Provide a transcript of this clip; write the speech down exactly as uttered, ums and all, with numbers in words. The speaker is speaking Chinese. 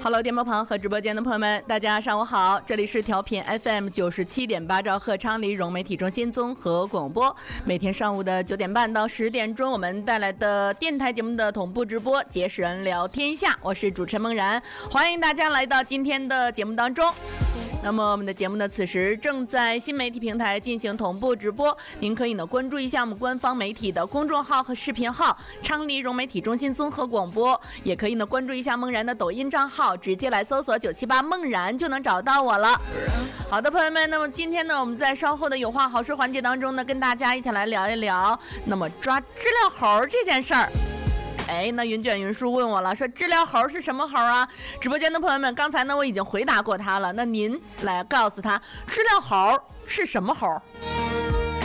Hello， 电波旁和直播间的朋友们，大家上午好，这里是调频 F M 九十七点八兆赫昌黎融媒体中心综合广播，每天上午的九点半到十点钟，我们带来的电台节目的同步直播，结识人聊天下，我是主持人梦然，欢迎大家来到今天的节目当中。那么我们的节目呢，此时正在新媒体平台进行同步直播，您可以呢关注一下我们官方媒体的公众号和视频号昌黎融媒体中心综合广播，也可以呢关注一下梦然的抖音账号，直接来搜索九七八梦然就能找到我了。好的，朋友们，那么今天呢，我们在稍后的有话好说环节当中呢，跟大家一起来聊一聊，那么抓知了猴这件事儿。哎，那云卷云舒问我了，说知了猴是什么猴啊？直播间的朋友们，刚才呢我已经回答过他了，那您来告诉他知了猴是什么猴？